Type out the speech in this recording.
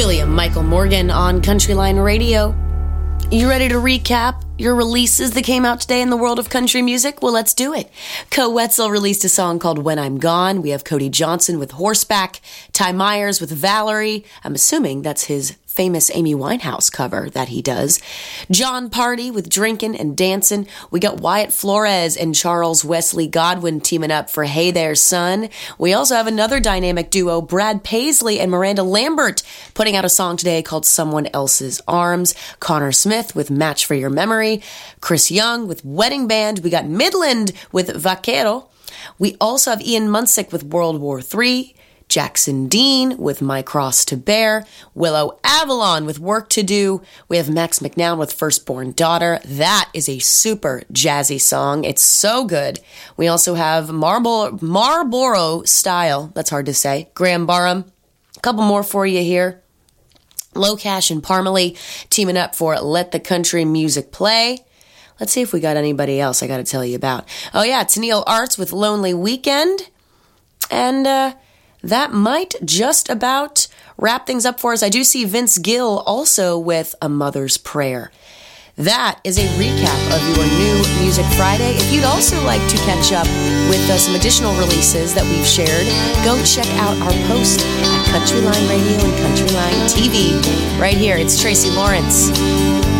William Michael Morgan on Countryline Radio. You ready to recap your releases that came out today in the world of country music? Well, let's do it. Co Wetzel released a song called When I'm Gone. We have Cody Johnson with Horseback, Ty Myers with Valerie. I'm assuming that's his famous Amy Winehouse cover that he does. John Party with Drinkin' and Dancin'. We got Wyatt Flores and Charles Wesley Godwin teaming up for Hey There Son. We also have another dynamic duo, Brad Paisley and Miranda Lambert, putting out a song today called Someone Else's Arms. Connor Smith with Match for Your Memory. Chris Young with Wedding Band. We got Midland with Vaquero. We also have Ian Munsick with World War III. Jackson Dean with My Cross to Bear, Willow Avalon with Work to Do. We have Max McNown with Firstborn Daughter. That is a super jazzy song. It's so good. We also have Marlboro Style, that's hard to say, Graham Barham. A couple more for you here. Low Cash and Parmalee teaming up for Let the Country Music Play. Let's see if we got anybody else I got to tell you about. Oh yeah, Tennille Arts with Lonely Weekend. And, that might just about wrap things up for us. I do see Vince Gill also with A Mother's Prayer. That is a recap of your new Music Friday. If you'd also like to catch up with some additional releases that we've shared, go check out our post at Countryline Radio and Countryline TV. Right here, it's Tracy Lawrence.